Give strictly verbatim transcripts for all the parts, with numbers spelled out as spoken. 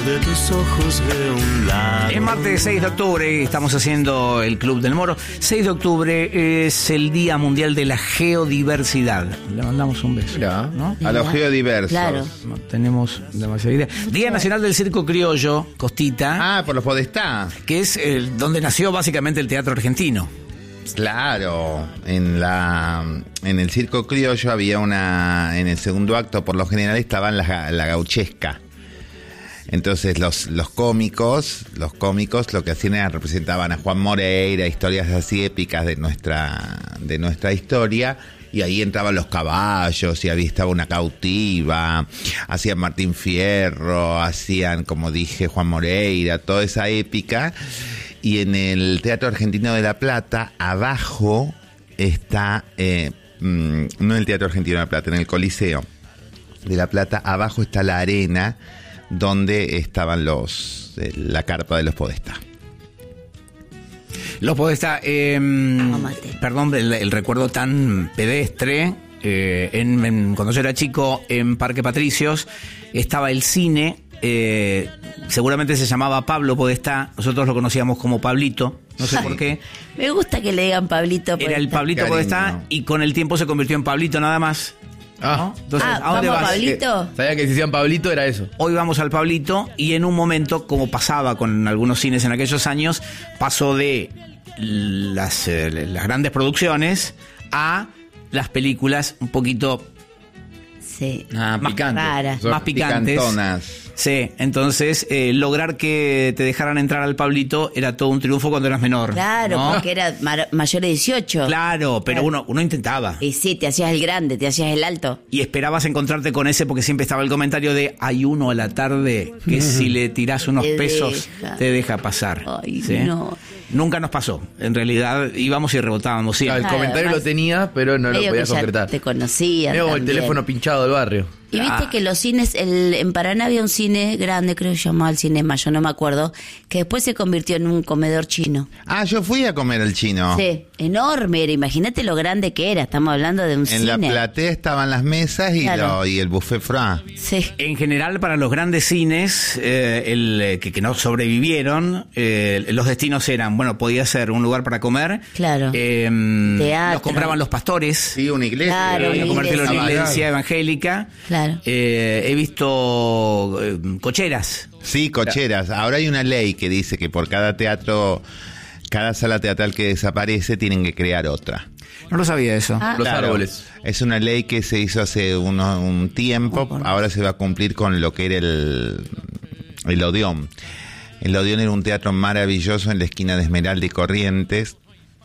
de tus ojos veo un lago. Es martes seis de octubre, estamos haciendo el Club del Moro. seis de octubre es el Día Mundial de la Geodiversidad. Le mandamos un beso, Mirá, ¿no? a los geodiversos. Claro. No tenemos demasiada idea. Día Nacional del Circo Criollo, Costita, Ah, por los Podestá. que es el, donde nació básicamente el teatro argentino. Claro, en la en el circo criollo había una, en el segundo acto por lo general estaban la, la gauchesca. Entonces los, los cómicos, los cómicos lo que hacían era representaban a Juan Moreira, historias así épicas de nuestra, de nuestra historia, y ahí entraban los caballos, y había estaba una cautiva, hacían Martín Fierro, hacían, como dije, Juan Moreira, toda esa épica. Y en el Teatro Argentino de La Plata, abajo está, eh, mmm, no en el Teatro Argentino de La Plata, en el Coliseo de La Plata, abajo está la arena donde estaban los eh, la carpa de los Podestá. Los Podestá, eh, perdón, el, el recuerdo tan pedestre. Eh, en, en, cuando yo era chico, en Parque Patricios, estaba el cine. Eh, seguramente se llamaba Pablo Podestá, nosotros lo conocíamos como Pablito, no sé por qué. Me gusta que le digan Pablito Podestá. Era el Pablito Cariño. Podestá y con el tiempo se convirtió en Pablito nada más. Ah, ¿No? Entonces, Ah, ¿a dónde ¿vamos vas? Pablito? Sabía que si decían Pablito era eso. Hoy vamos al Pablito, y en un momento, como pasaba con algunos cines en aquellos años, pasó de las, eh, las grandes producciones a las películas un poquito Sí. ah, más picantes. Raras. más picantes. Picantonas. Sí, entonces eh, lograr que te dejaran entrar al Pablito era todo un triunfo cuando eras menor. Claro, ¿no? porque era mar- mayor de dieciocho. Claro, pero Claro. uno, uno intentaba. Y sí, te hacías el grande, te hacías el alto. Y esperabas encontrarte con ese, porque siempre estaba el comentario de hay uno a la tarde que si le tirás unos Te pesos deja. te deja pasar. Ay, ¿sí? no. Nunca nos pasó. En realidad íbamos y rebotábamos siempre. Claro, el Claro, comentario además, lo tenía, pero no lo medio podía que ya concretar. te conocían Era como el también. teléfono pinchado del barrio. Y viste Ah. que los cines, el, en Paraná había un cine grande, creo que se llamaba el Cine Mayo, no me acuerdo, que después se convirtió en un comedor chino. Ah, yo fui a comer al chino. Sí, enorme era, imagínate lo grande que era, estamos hablando de un En cine. la platea estaban las mesas y, Claro. lo, y el buffet froid. Sí. En general, para los grandes cines eh, el, eh, que, que no sobrevivieron, eh, los destinos eran, bueno, podía ser un lugar para comer. Claro. Eh, Teatro. los compraban los pastores. Sí, una iglesia. Claro, Eh, una comértelo en una iglesia. iglesia evangélica. Claro. Eh, he visto eh, cocheras. Sí, cocheras. Ahora hay una ley que dice que por cada teatro, cada sala teatral que desaparece, tienen que crear otra. No lo sabía eso. Ah. Los Claro. árboles. Es una ley que se hizo hace uno- un tiempo. Oh, por Ahora se va a cumplir con lo que era el, el Odeón. El Odeón era un teatro maravilloso en la esquina de Esmeralda y Corrientes.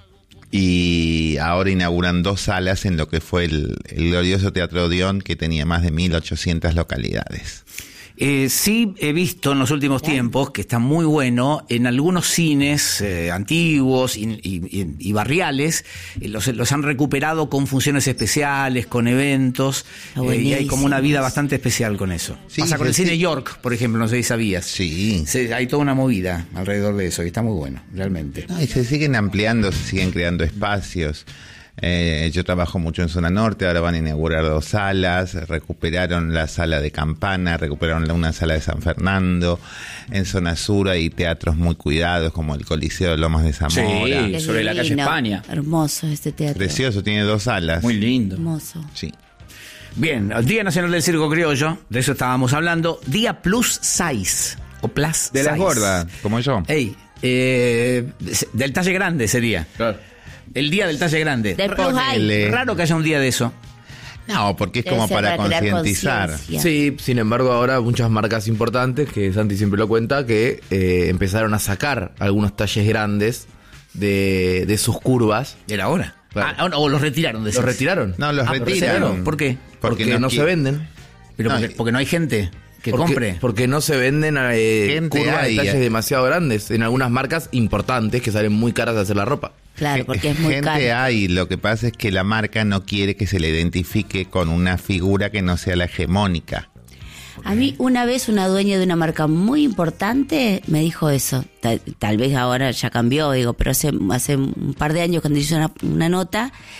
Y ahora inauguran dos salas en lo que fue el, el glorioso Teatro Odeón, que tenía más de mil ochocientas localidades. Eh, sí he visto en los últimos tiempos que está muy bueno en algunos cines eh, antiguos y, y- y barriales, eh, los, los han recuperado con funciones especiales, con eventos, Está eh, y hay como una vida buenísimo. bastante especial con eso. Sí, Pasa con el sí, cine sí. York, por ejemplo, no sé si sabías. Sí. Se- hay toda una movida alrededor de eso y está muy bueno, realmente. No, y se siguen ampliando, se siguen creando espacios. Eh, yo trabajo mucho en Zona Norte, ahora van a inaugurar dos salas, recuperaron la sala de Campana, recuperaron la- una sala de San Fernando. En Zona Sur hay teatros muy cuidados, como el Coliseo de Lomas de Zamora. Sí. Es sobre la calle divino. España. Hermoso este teatro. Precioso, tiene dos salas. Muy lindo. Hermoso. Sí. Bien, el Día Nacional del Circo Criollo, de eso estábamos hablando. Día Plus Size, o Plus De las Size. gordas, como yo. Ey, eh, del talle grande sería. Claro. El día del talle grande. Del Plus Ponele. Size. Raro que haya un día de eso. No, porque es Debe como ser para crear concientizar. conciencia. Sí. Sí, sin embargo ahora muchas marcas importantes, que Santi siempre lo cuenta, que eh, empezaron a sacar algunos talles grandes de, de sus curvas. Era ahora. Claro. Ah, o los retiraron. Los decís. retiraron. No, los Ah, retiraron. ¿pero ¿por qué? Porque, Porque no, no se qui- venden. Pero No, porque, y- porque no hay gente que porque, compre. Porque no se venden eh, Gente curvas hay, de talles eh. demasiado grandes en algunas marcas importantes que salen muy caras de hacer la ropa. Claro, porque es muy Gente caro. hay, lo que pasa es que la marca no quiere que se le identifique con una figura que no sea la hegemónica. A mí una vez una dueña de una marca muy importante me dijo eso. Tal, tal vez ahora ya cambió, digo, pero hace, hace un par de años cuando hizo una, una nota,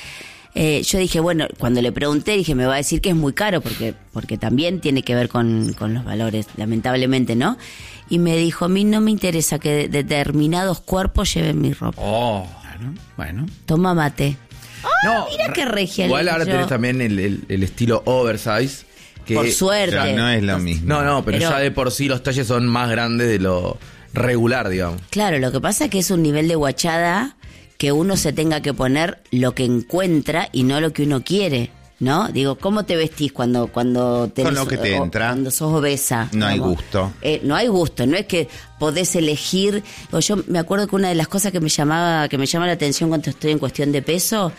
Eh, yo dije, bueno, cuando le pregunté, dije, me va a decir que es muy caro, porque porque también tiene que ver con, con los valores, lamentablemente, ¿no? Y me dijo, a mí no me interesa que determinados cuerpos lleven mi ropa. Oh, bueno, bueno. Toma mate. ¡Ah, No, mira qué regia! Igual le ahora digo tenés yo. también el, el- el estilo oversize. Que, Por suerte. Ya no es lo mismo. No, no, pero, Pero- ya de por sí los talles son más grandes de lo regular, digamos. Claro, lo que pasa es que es un nivel de guachada que uno se tenga que poner lo que encuentra y no lo que uno quiere, ¿no? Digo, ¿cómo te vestís cuando cuando tenés, Con lo que te o- entra. cuando sos obesa? No hay digamos? gusto. Eh, no hay gusto, no es que podés elegir. O yo me acuerdo que una de las cosas que me llamaba que me llama la atención cuando estoy en cuestión de peso,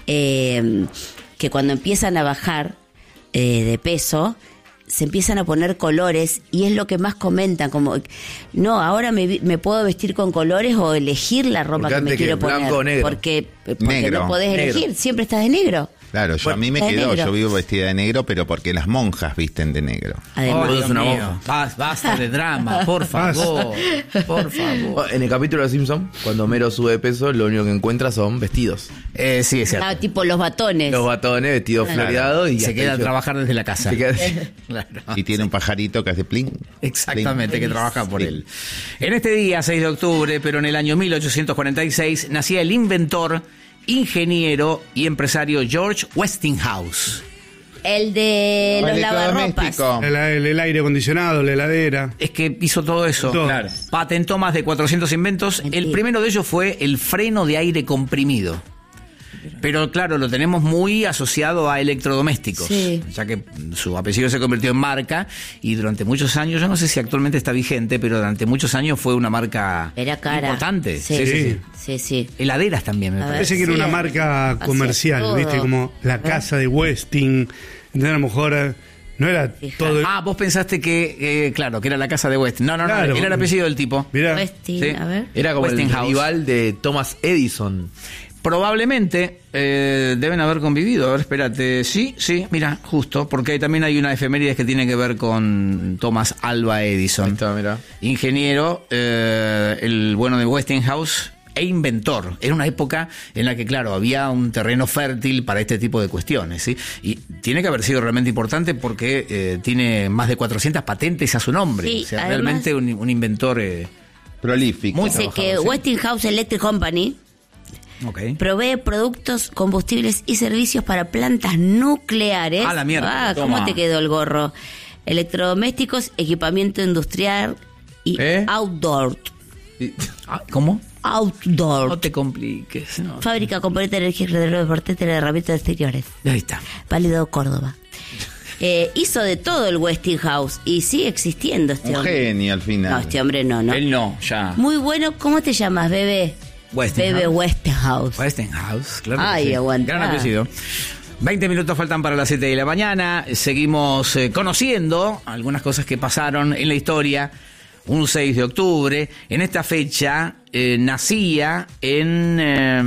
eh, que cuando empiezan a bajar eh, de peso, se empiezan a poner colores y es lo que más comentan, como, no, ahora me, vi- me puedo vestir con colores o elegir la ropa Porque que me antes que quiero poner. blanco o negro. Porque, porque Negro. no podés Negro. elegir, siempre estás de negro. Claro, yo, Bueno, a mí me de quedó, negro. yo vivo vestida de negro, pero porque las monjas visten de negro. Además. Oh, Vos Dios sos una mío. monja. Bas- Basta de drama, por favor. Por favor. En el capítulo de Simpson, cuando Homero sube de peso, lo único que encuentra son vestidos. Eh, sí, es cierto. Ah, tipo los batones. Los batones, vestidos Claro. floreados y Se hasta queda a ellos- trabajar desde la casa. Se queda- Claro. Y tiene un pajarito que hace plin. Exactamente, plin. que trabaja por Sí. él. En este día, seis de octubre, pero en el año mil ochocientos cuarenta y seis, nacía el inventor, ingeniero y empresario George Westinghouse. El de los lavarropas. Electrodoméstico. El, el- el aire acondicionado, la heladera. Es que hizo todo eso. Todo. Claro. Patentó más de cuatrocientos inventos. Mentira. El primero de ellos fue el freno de aire comprimido. Pero claro, lo tenemos muy asociado a electrodomésticos, Sí. ya que su apellido se convirtió en marca y durante muchos años, yo no sé si actualmente está vigente, pero durante muchos años fue una marca Era cara. importante. Sí, Sí, sí, sí. sí, sí. Heladeras también, me A ver. parece. Parece que era sí, una marca hacía comercial, todo. ¿viste? Como la casa de Westing. Entonces, a lo mejor eh, no era Fija. todo. Ah, vos pensaste que, eh, claro, que era la casa de West. No, no, no, Claro. era el apellido del tipo. Mirá. Westing, Sí. a ver. Era como el Westinghouse. rival de Thomas Edison. Probablemente eh, deben haber convivido. A ver, espérate. Sí, sí, mira, justo. Porque ahí también hay una efemérides que tiene que ver con Thomas Alva Ahí Edison. está, mirá. Ingeniero, eh, el bueno de Westinghouse e inventor. Era una época en la que, claro, había un terreno fértil para este tipo de cuestiones, ¿sí? Y tiene que haber sido realmente importante porque eh, tiene más de cuatrocientas patentes a su nombre. Sí, o sea, además- realmente un, un inventor... eh, Prolífico. Muy Dice trabajador, que sí. Westinghouse Electric Company ok. provee productos, combustibles y servicios para plantas nucleares. A la mierda, Ah, ¿cómo toma. te quedó el gorro? Electrodomésticos, equipamiento industrial y ¿Eh? outdoor. Y- Ah, ¿cómo? Outdoor. No te compliques. No. Fábrica, componente de energía, alrededor de portátil de herramientas exteriores. Ahí está. Válido Córdoba. Eh, hizo de todo el Westinghouse y sigue existiendo este Un hombre. genio al final. No, este hombre no, ¿no? Él no, ya. Muy bueno. ¿Cómo te llamas, bebé? Westinghouse. Bebé Westinghouse. Westinghouse, claro. que Ay, sí. aguantá. Gran apellido. veinte minutos faltan para las siete de la mañana. Seguimos eh, conociendo algunas cosas que pasaron en la historia. Un seis de octubre. En esta fecha eh, nacía en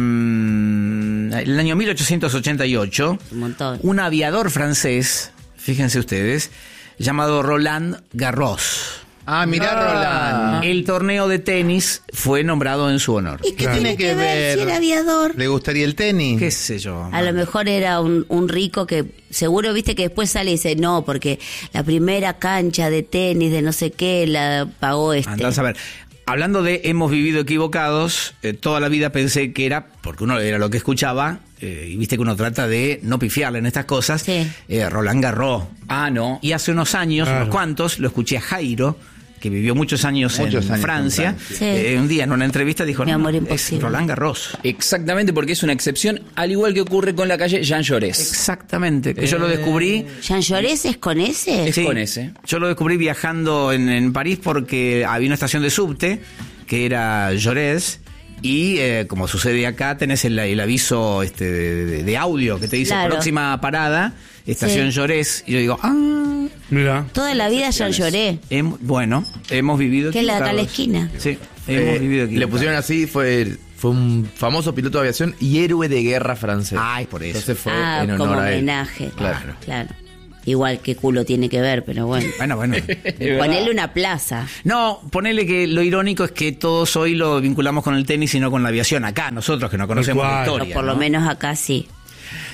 eh, el año mil ochocientos ochenta y ocho Un montón. un aviador francés, fíjense ustedes, llamado Roland Garros. Ah, mirá, Roland. El torneo de tenis fue nombrado en su honor. ¿Y qué Claro. tiene que ver si era aviador? ¿Le gustaría el tenis? ¿Qué sé yo? A lo mejor era un, un rico que seguro, viste, que después sale y dice, no, porque la primera cancha de tenis de no sé qué la pagó este. Andás a ver. Hablando de hemos vivido equivocados, eh, toda la vida pensé que era, porque uno era lo que escuchaba, eh, y viste que uno trata de no pifiarle en estas cosas, Sí. eh, Roland Garros. Ah, no. Y hace unos años, Claro. unos cuantos, lo escuché a Jairo, que vivió muchos años, Muchos en, años en Francia. Francia. Sí. Eh, un día en una entrevista dijo, Mi no, amor es imposible. Roland Garros. Exactamente, porque es una excepción, al igual que ocurre con la calle Jean Jaurès. Exactamente. Que yo lo descubrí... ¿Jean Jaurès es con ese? Es con ese. Yo lo descubrí viajando en, en París porque había una estación de subte que era Jaurès y eh, como sucede acá tenés el, el aviso este de, de- de audio que te dice Claro. próxima parada, estación Sí. Jaurès, y yo digo, ah, Mirá. Toda la vida Jean Jaurès. hem- bueno, hemos vivido Que es la de acá a la equivocados. esquina. Sí, hemos Eh, vivido aquí. le pusieron así, fue, fue un famoso piloto de aviación y héroe de guerra francés. Ay, por eso. Entonces fue Ah, en honor como a él. homenaje. Claro. Claro. Igual que culo tiene que ver, pero bueno. Bueno, bueno. Ponele una plaza. No, ponele que lo irónico es que todos hoy lo vinculamos con el tenis y no con la aviación. Acá, nosotros que no conocemos cual. la Pero historia. por lo ¿no? menos acá sí.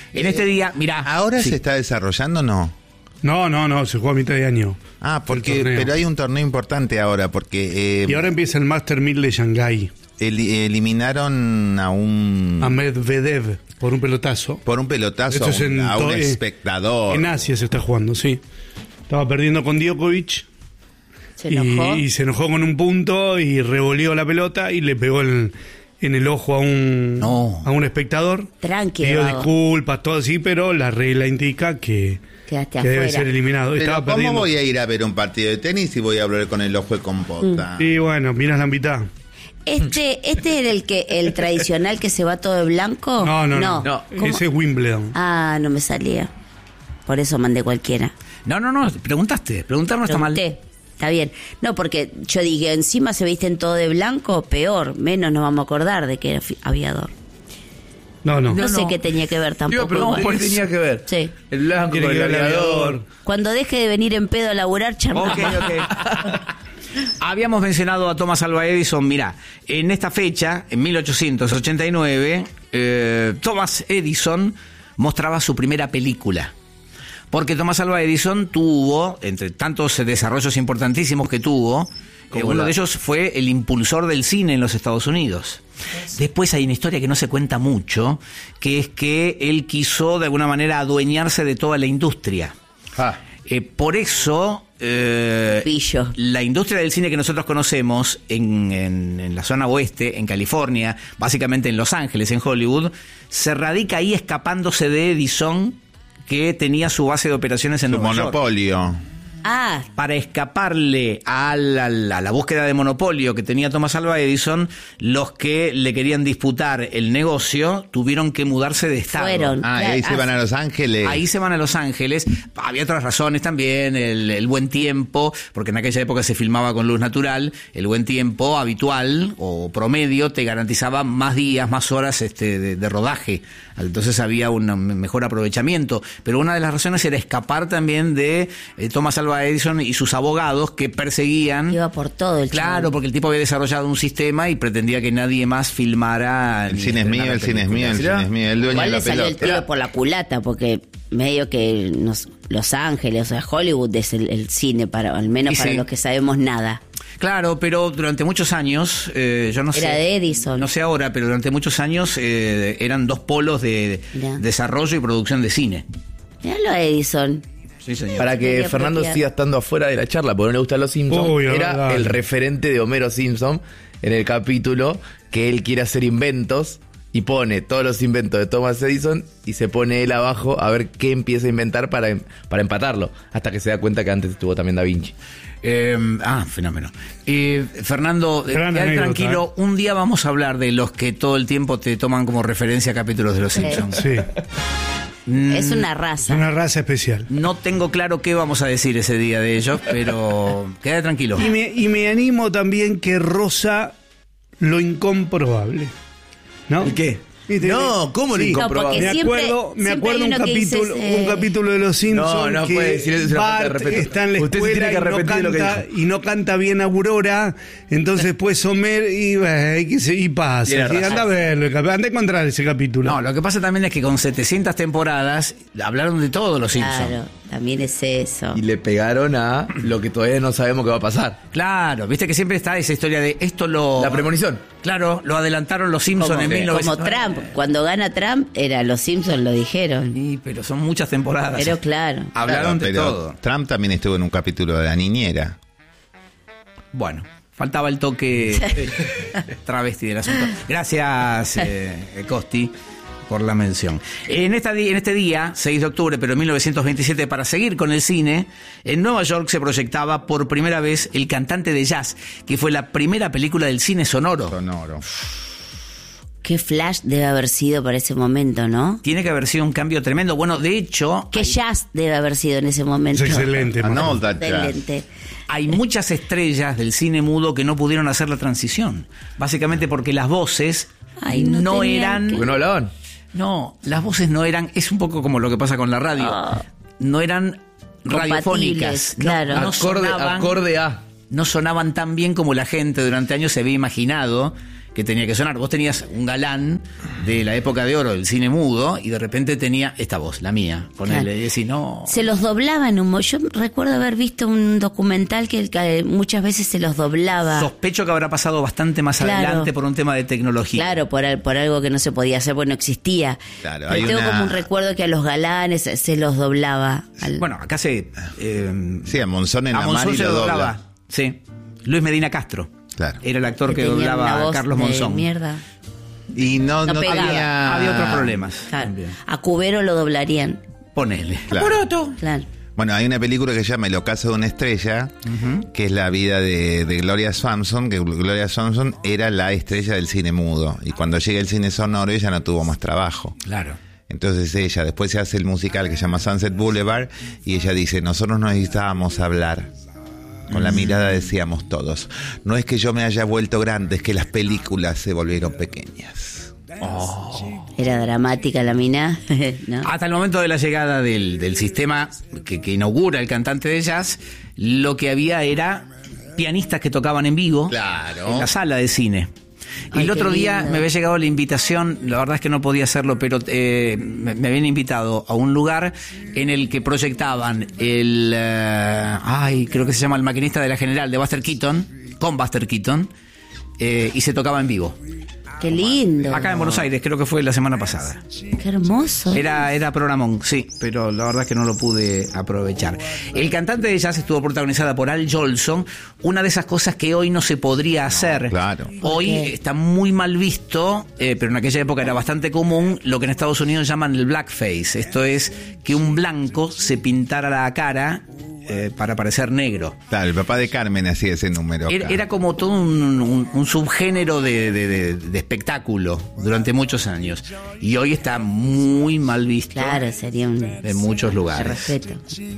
En este día, mirá. ¿Ahora sí. se está desarrollando o no? No, no, no, se juega a mitad de año. Ah, porque El torneo. pero hay un torneo importante ahora, porque... eh, Y ahora empieza el Master mil de Shanghái. el- eliminaron a un... A Medvedev por un pelotazo. por un pelotazo Esto a es un, en a un to- eh, espectador. En Asia se está jugando, sí. Estaba perdiendo con Djokovic. Se enojó. Y, y se enojó con un punto y revolvió la pelota y le pegó el, en el ojo a un, No. a un espectador. Tranqui, Pidió Vago. disculpas, todo así, pero la regla indica que, Quedaste que debe afuera. ser eliminado. Pero Estaba ¿cómo perdiendo. voy a ir a ver un partido de tenis y voy a hablar con el ojo de compota? Y bueno, miras la mitad. Este, este era el que el tradicional que se va todo de blanco. No, no, no. No. ¿Cómo? Ese es Wimbledon. Ah, no me salía. Por eso mandé cualquiera. No, no, no, preguntaste. Preguntar no está mal. Pregunté. Está bien. No, porque yo dije, encima se visten todo de blanco, peor, menos nos vamos a acordar de que era fi- aviador. No, no. No, No, sé no. qué tenía que ver Te iba a tampoco. preguntar igual. qué tenía que ver. Sí. El blanco Tiene con que el ver el aviador. aviador. Cuando deje de venir en pedo a laburar, charlamos. Ok, ok. Habíamos mencionado a Thomas Alva Edison. Mirá, en esta fecha, en mil ochocientos ochenta y nueve, eh, Thomas Edison mostraba su primera película. Porque Thomas Alva Edison tuvo, entre tantos desarrollos importantísimos que tuvo, eh, Como uno la- de ellos fue el impulsor del cine en los Estados Unidos. Después hay una historia que no se cuenta mucho, que es que él quiso de alguna manera adueñarse de toda la industria. Ah. Eh, por eso, eh, Pillo. la industria del cine que nosotros conocemos en, en- en la zona oeste, en California, básicamente en Los Ángeles, en Hollywood, se radica ahí escapándose de Edison, que tenía su base de operaciones en Su Nueva York. monopolio. Ah, Para escaparle a la, a la- a la búsqueda de monopolio que tenía Thomas Alva Edison, los que le querían disputar el negocio tuvieron que mudarse de estado. Fueron. Ah, y ahí se Ah, van a Los Ángeles. Ahí se van a Los Ángeles. Había otras razones también, el, el buen tiempo, porque en aquella época se filmaba con luz natural. El buen tiempo habitual o promedio te garantizaba más días, más horas este, de, de rodaje. Entonces había un mejor aprovechamiento. Pero una de las razones era escapar también de eh, Thomas Alva Edison y sus abogados que perseguían. iba por todo el Claro, chabón. porque el tipo había desarrollado un sistema y pretendía que nadie más filmara. El ni cine es mío, estrenara el cine es mío, el películas. cine es mío, el dueño Igual de la le salió el pelota. tiro por la culata, porque medio que nos- Los Ángeles, o sea, Hollywood es el, el cine, para al menos Y para sí. los que sabemos nada. Claro, pero durante muchos años, eh, yo no sé. Era de Edison. No sé ahora, pero durante muchos años eh, eran dos polos de, de Ya. desarrollo y producción de cine. Míralo a Edison. Sí, señor. Para que Quería Fernando apropiar. siga estando afuera de la charla, porque no le gustan los Simpsons, Uy, era verdad. el referente de Homero Simpson en el capítulo que él quiere hacer inventos y pone todos los inventos de Thomas Edison y se pone él abajo a ver qué empieza a inventar para, para empatarlo, hasta que se da cuenta que antes estuvo también Da Vinci. Eh, ah, fenómeno. Eh, Fernando, eh, Gran quedate anécdota, tranquilo. Un día vamos a hablar de los que todo el tiempo te toman como referencia capítulos de Los Simpsons. Sí, Es una es raza. una raza especial. No tengo claro qué vamos a decir ese día de ellos, pero quédate tranquilo. Y me, y me animo también que roza lo incomprobable. ¿No? ¿El qué? ¿Viste? No, ¿cómo lo Sí. incomprobable? No, porque Me siempre- acuerdo, me siempre acuerdo hay un uno que dice, capítulo, eh, un capítulo de Los Simpsons No, no que puede decir eso, es una falta de Bart respeto. está en la Usted se escuela tiene que y, no arrepentir de lo que canta, dijo. y no canta bien Aurora, entonces pues Homer y, eh, y, se- y pasa. Tiene Y razón. anda a verlo, el cap- anda a encontrar ese capítulo. No, lo que pasa también es que con setecientas temporadas hablaron de todos los Simpsons. Claro, también es eso. Y le pegaron a lo que todavía no sabemos qué va a pasar. Claro, viste que siempre está esa historia de esto lo... La premonición. Claro, lo adelantaron los Simpsons Como, en mil como novecientos. Trump, cuando gana Trump, era Los Simpsons lo dijeron. Sí, pero son muchas temporadas. Pero claro. Hablaron Claro, de pero todo. Trump también estuvo en un capítulo de La Niñera. Bueno, faltaba el toque travesti del asunto. Gracias, eh, Costi, por la mención. En, esta di- en este día, seis de octubre, pero en mil novecientos veintisiete, para seguir con el cine, en Nueva York se proyectaba por primera vez El cantante de jazz, que fue la primera película del cine sonoro. Sonoro. Qué flash debe haber sido para ese momento, ¿no? Tiene que haber sido un cambio tremendo. Bueno, de hecho, Qué jazz debe haber sido en ese momento. Es excelente. And Marco. all that jazz. Excelente. hay muchas estrellas del cine mudo que no pudieron hacer la transición. Básicamente porque las voces Ay, no no tenían eran... que- ¿Por qué no hablaban? No, las voces no eran, es un poco como lo que pasa con la radio, Ah. no eran radiofónicas, no, claro. no acorde, sonaban, acorde a. no sonaban tan bien como la gente durante años se había imaginado que tenía que sonar. Vos tenías un galán de la época de oro del cine mudo y de repente tenía esta voz, la mía. Ponele, Claro. y decís, no. Se los doblaban un mo- Yo recuerdo haber visto un documental que, el- que muchas veces se los doblaba. Sospecho que habrá pasado bastante más Claro. adelante por un tema de tecnología. Claro, por, al- por algo que no se podía hacer, bueno, existía. Claro, Pero hay tengo una- como un recuerdo que a los galanes se, se los doblaba. al- Bueno, acá se. Eh, Sí, a Monzón en a la Monzón mar y se lo doblaba. dobla. Sí. Luis Medina Castro. Claro. Era el actor que, tenía una doblaba a voz Carlos de Monzón. Mierda. Y no, No no pegaba. tenía... Había otros problemas. Claro. también. A Cubero lo doblarían. Ponele. Claro. Poroto. Claro. Bueno, hay una película que se llama El ocaso de una estrella, que es la vida de, de Gloria Swanson, que Gloria Swanson era la estrella del cine mudo. Y cuando llega el cine sonoro, ella no tuvo más trabajo. Claro. Entonces ella, después se hace el musical que se llama Sunset Boulevard, y ella dice, nosotros no necesitábamos hablar. Con la mirada decíamos todos, no es que yo me haya vuelto grande, es que las películas se volvieron pequeñas. Era dramática la mina. ¿no? Hasta el momento de la llegada del, del sistema que, que inaugura el cantante de jazz, lo que había era pianistas que tocaban en vivo Claro. en la sala de cine. Y Ay, el qué otro día lindo. me había llegado la invitación, la verdad es que no podía hacerlo, pero eh, me, me habían invitado a un lugar en el que proyectaban el, eh, ay, creo que se llama El maquinista de la General, de Buster Keaton, con Buster Keaton, eh, y se tocaba en vivo. Qué lindo. Acá en Buenos Aires, creo que fue la semana pasada. Qué hermoso. Era, era programón, sí, pero la verdad es que no lo pude aprovechar. El cantante de jazz estuvo protagonizada por Al Jolson, una de esas cosas que hoy no se podría hacer. claro. Hoy ¿Por qué? está muy mal visto, eh, pero en aquella época era bastante común lo que en Estados Unidos llaman el blackface. Esto es que un blanco se pintara la cara eh, para parecer negro. Claro, el papá de Carmen hacía ese número. Era, acá. era como todo un, un- un subgénero de, de- de- de espectáculo durante muchos años. Y hoy está muy mal visto Claro, sería un... en muchos de lugares. respeto.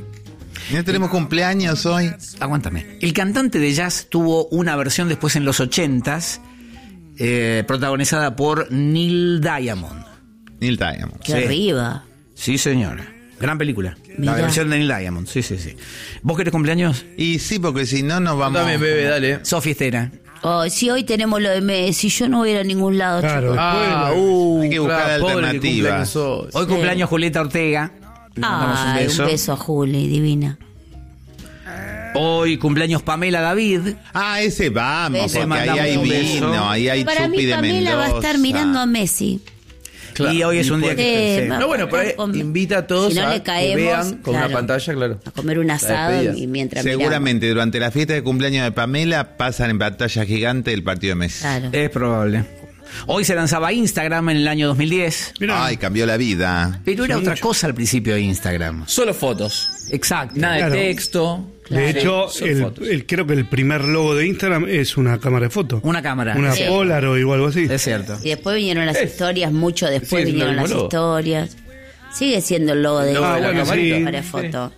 ¿No tenemos cumpleaños hoy? Aguántame. El cantante de jazz tuvo una versión después en los ochentas, eh, protagonizada por Neil Diamond. Neil Diamond. Qué Sí. arriba. Sí, señora. Gran película. Mirá. La versión de Neil Diamond. Sí, sí, sí. ¿Vos querés cumpleaños? Y sí, porque si no nos vamos... También, bebé, dale. Sofi Estera. Oh, si hoy tenemos lo de Messi, yo no voy a ir a ningún lado, Claro. chicos. Ah, Bueno, uh, hay que buscar claro, pobre que alternativas. cumpleaños hoy. Hoy cumpleaños Julieta Ortega. Le mandamos Ay, un beso a Juli, divina. Hoy cumpleaños Pamela David. Ah, ese vamos, Beso. porque ahí Mandamos hay un beso. vino, ahí hay Para chupi mí de Pamela va a estar Mendoza. mirando a Messi. Claro. Y hoy es un día que... Eh, sí. va- No, bueno, pero Con- invita a todos si no a le caemos, que vean con claro, una pantalla, claro. A comer un asado despedida. y mientras Seguramente durante la fiesta de cumpleaños de Pamela pasan en pantalla gigante el partido de Messi. miramos. Claro. Es probable. Hoy se lanzaba Instagram en el año dos mil diez. Mirá. Ay, cambió la vida. Pero era Son otra mucho. cosa al principio de Instagram. Solo fotos. Exacto. Nada Claro. de texto. De Sí, hecho, solo el, fotos. el- creo que el primer logo de Instagram es una cámara de fotos. Una cámara. Una Sí. Polaroid o algo así. Es cierto. Y después vinieron las historias, mucho después sí, es vinieron lo las mismo logo. historias. Sigue siendo el logo de logo de la Instagram, camarita. para foto.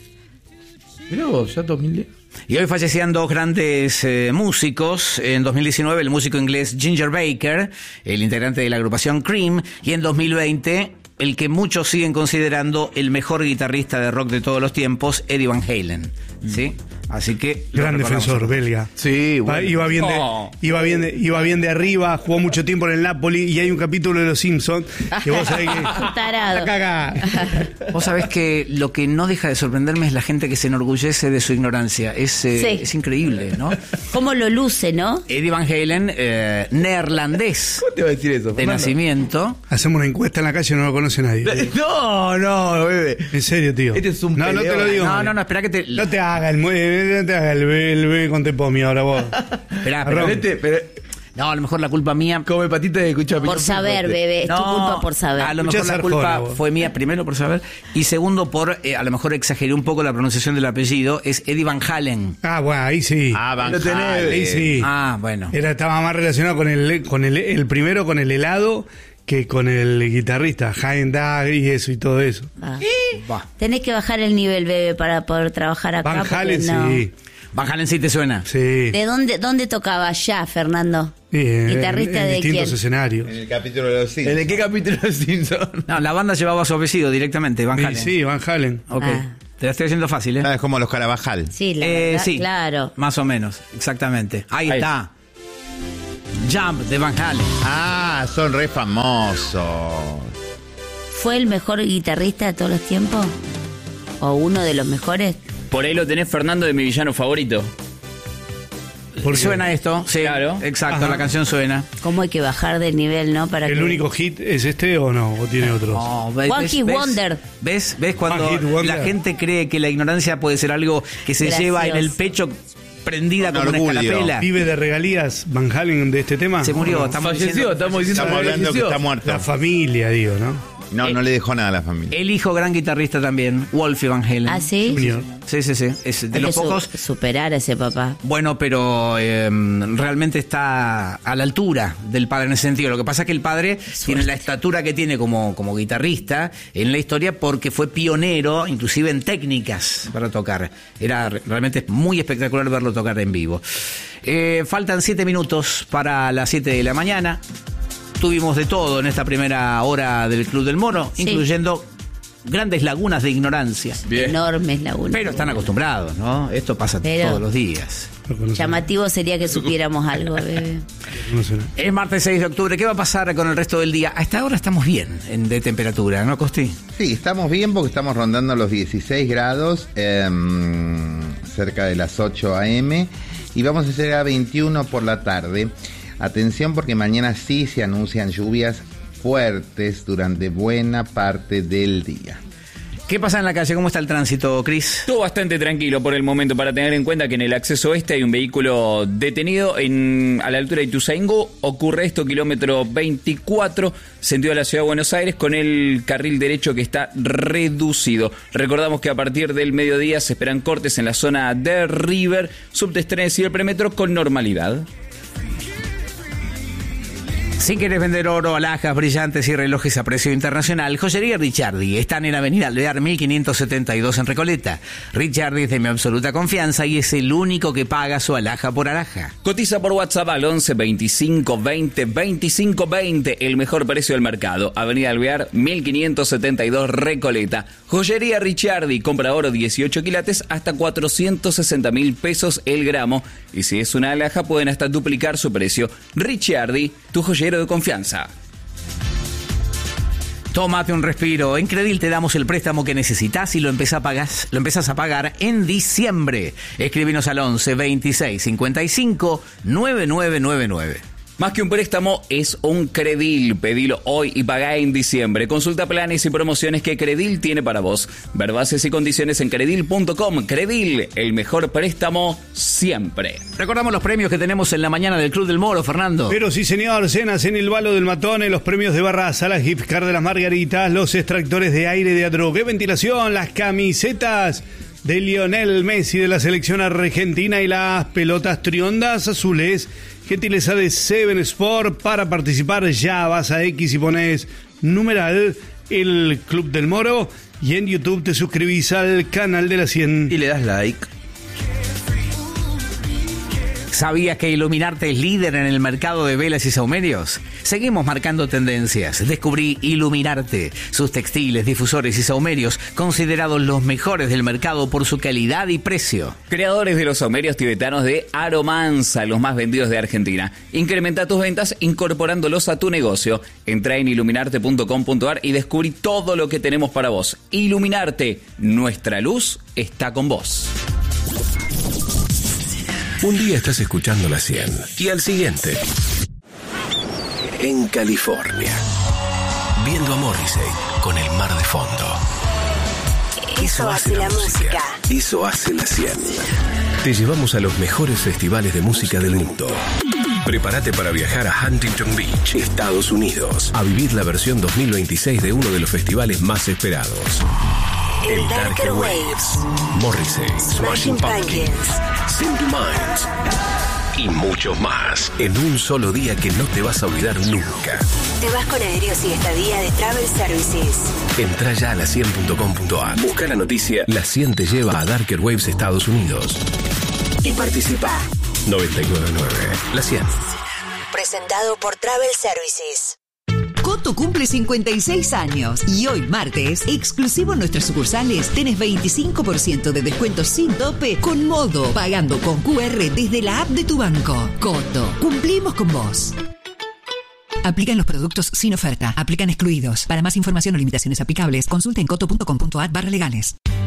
Mirá vos, ya dos mil diez. Y hoy fallecían dos grandes eh, músicos. En dos mil diecinueve el músico inglés Ginger Baker, el integrante de la agrupación Cream, y en dos mil veinte el que muchos siguen considerando el mejor guitarrista de rock de todos los tiempos, Eddie Van Halen. ¿Sí? Así que... lo Gran recordamos. defensor, belga. Sí, Va- bueno. Iba bien, de, Oh. iba, bien de, iba bien de arriba, jugó mucho tiempo en el Napoli y hay un capítulo de Los Simpsons que vos sabés que... Un tarado. Está cagada. Vos sabés que lo que no deja de sorprenderme es la gente que se enorgullece de su ignorancia. Es, eh, Sí. es increíble, ¿no? ¿Cómo lo luce, no? Eddie Van Halen, eh, neerlandés ¿Cómo te va a decir eso, de Fernando? nacimiento. Hacemos una encuesta en la calle y no lo conoce nadie. No, no, bebé. En serio, tío. Este es un No, no te lo peleón. digo. No, Mario. no, no, espera que te... No te haga el, mue- no te haga el, el bebé con tepomi ahora vos. Esperá, Arroz. esperá. Este, pero No, a lo mejor la culpa mía... come patita de escucha Por saber, bebé. Es tu culpa por saber. A lo Escuchá mejor la Sarjona, culpa vos. fue mía, primero por saber, y segundo por, eh, a lo mejor exageré un poco la pronunciación del apellido, es Eddie Van Halen. Ah, bueno, ahí sí. Ah, Van Lo tenés, Halen. ahí sí. Ah, bueno. Era, estaba más relacionado con el, con el, el primero, con el helado, que con el guitarrista. Hagen Dazs y eso y todo eso. Ah. Va. Tenés que bajar el nivel, bebé, para poder trabajar acá. Van porque Halen, no. sí. Van Halen sí te suena. Sí. ¿De dónde, dónde tocaba ya, Fernando? Sí, en- ¿Guitarrista en de distintos quién? escenarios. En el capítulo de los ¿En Simpsons. qué capítulo de Simpson? No, la banda llevaba su apellido directamente, Van Sí, Halen. sí, Van Halen. Ok. Ah. Te la estoy haciendo fácil, ¿eh? Ah, es como los Carabajal. Sí, la Eh, verdad, sí. claro. Más o menos, exactamente. Ahí, Ahí. está. Jump de Van Halen. Ah, son re famosos. ¿Fue el mejor guitarrista de todos los tiempos? ¿O uno de los mejores? Por ahí lo tenés, Fernando, de mi villano favorito. Porque Suena esto, sí, Claro. exacto, Ajá. la canción suena. ¿Cómo hay que bajar de nivel, no? Para ¿El que... único hit es este o no? ¿O tiene otros? Oh, ¿ves- One ves- Hit ves- Wonder. ¿Ves? ¿Ves cuando One Hit Wonder. la gente cree que la ignorancia puede ser algo que se Gracioso. lleva en el pecho prendida Con como una orgullo. escarapela? ¿Vive de regalías Van Halen de este tema? Se murió, ¿O no? estamos Falleció, diciendo- estamos diciendo Estamos que hablando que falleció. está muerto. La familia, digo, ¿no? No, no le dejó nada a la familia. El hijo gran guitarrista también, Wolfie Van Halen. ¿Ah, sí? Junior. Sí, sí, sí. Es de Hay los que su- pocos. superar a ese papá. Bueno, pero eh, realmente está a la altura del padre en ese sentido. Lo que pasa es que el padre tiene la estatura que tiene como, como guitarrista en la historia porque fue pionero, inclusive en técnicas para tocar. Era re- realmente muy espectacular verlo tocar en vivo. Eh, faltan siete minutos para las siete de la mañana. Tuvimos de todo en esta primera hora del Club del Moro, Sí. incluyendo grandes lagunas de ignorancia. Bien. Enormes lagunas. Pero están acostumbrados, ¿no? Esto pasa Pero- todos los días. No conoce- Llamativo sería que supiéramos algo, bebé. no conoce nada. Es martes seis de octubre. ¿Qué va a pasar con el resto del día? Hasta ahora estamos bien en, de temperatura, ¿no, Costi? Sí, estamos bien porque estamos rondando los dieciséis grados, em, cerca de las ocho a eme, y vamos a llegar a veintiuno por la tarde. Atención porque mañana sí se anuncian lluvias fuertes durante buena parte del día. ¿Qué pasa en la calle? ¿Cómo está el tránsito, Cris? Todo bastante tranquilo por el momento, para tener en cuenta que en el acceso este hay un vehículo detenido en, a la altura de Ituzaingó. Ocurre esto, kilómetro veinticuatro, sentido de la ciudad de Buenos Aires, con el carril derecho que está reducido. Recordamos que a partir del mediodía se esperan cortes en la zona de River, subtes, trenes y el premetro con normalidad. Si querés vender oro, alhajas, brillantes y relojes a precio internacional, Joyería Ricciardi. Están en Avenida Alvear mil quinientos setenta y dos en Recoleta. Ricciardi es de mi absoluta confianza y es el único que paga su alhaja por alhaja. Cotiza por WhatsApp al once veinticinco veinte veinticinco veinte, el mejor precio del mercado. Avenida Alvear mil quinientos setenta y dos Recoleta. Joyería Ricciardi, compra oro dieciocho quilates hasta cuatrocientos sesenta mil pesos el gramo. Y si es una alhaja pueden hasta duplicar su precio. Ricciardi, tu joyero de confianza. Tómate un respiro. En Credil te damos el préstamo que necesitas y lo empezás a pagar, lo empezás a pagar en diciembre. Escríbenos al once veintiséis cincuenta y cinco noventa y nueve noventa y nueve. Más que un préstamo, es un Credil. Pedilo hoy y pagá en diciembre. Consulta planes y promociones que Credil tiene para vos. Ver bases y condiciones en credil punto com. Credil, el mejor préstamo siempre. Recordamos los premios que tenemos en la mañana del Club del Moro, Fernando. Pero sí, señor, cenas en el Balo del Matón, en los premios de Barraza, las gift card de las Margaritas, los extractores de aire de Adrogué Ventilación, las camisetas de Lionel Messi de la selección argentina y las pelotas triondas azules. Gentileza de Seven Sport. Para participar ya vas a X y pones numeral el Club del Moro y en YouTube te suscribís al canal de la cien. Y le das like. ¿Sabías que Iluminarte es líder en el mercado de velas y saumerios? Seguimos marcando tendencias. Descubrí Iluminarte, sus textiles, difusores y saumerios, considerados los mejores del mercado por su calidad y precio. Creadores de los saumerios tibetanos de Aromansa, los más vendidos de Argentina. Incrementa tus ventas incorporándolos a tu negocio. Entra en iluminarte punto com punto ar y descubrí todo lo que tenemos para vos. Iluminarte, nuestra luz está con vos. Un día estás escuchando la cien y al siguiente, en California, viendo a Morrissey con el mar de fondo. Eso hace la música. Eso hace la cien. Te llevamos a los mejores festivales de música del mundo. Prepárate para viajar a Huntington Beach, Estados Unidos, a vivir la versión dos mil veintiséis de uno de los festivales más esperados. El El Darker Darker Waves. Waves, Morrissey, Smashing Pumpkins, Simple Minds y muchos más. En un solo día que no te vas a olvidar nunca. Te vas con aéreos y estadía de Travel Services. Entra ya a la cien punto com punto ar. Busca la noticia La cien te lleva a Darker Waves Estados Unidos. Y participa. noventa y nueve punto nueve La cien. Presentado por Travel Services. Q Coto cumple cincuenta y seis años y hoy martes, exclusivo en nuestras sucursales, tenés veinticinco por ciento de descuento sin tope con Modo, pagando con Q R desde la app de tu banco. Coto, cumplimos con vos. Aplican los productos sin oferta. Aplican excluidos. Para más información o limitaciones aplicables, consulta en coto punto com punto a r barra legales.